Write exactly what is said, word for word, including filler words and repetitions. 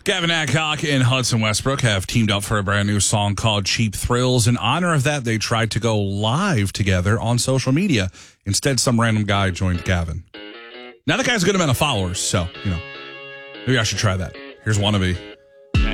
Gavin Adcock and Hudson Westbrook have teamed up for a brand new song called Cheap Thrills. In honor of that, they tried to go live together on social media. Instead, some random guy joined Gavin. Now, the guy's a good amount of followers, so, you know, maybe I should try that. Here's Wannabe.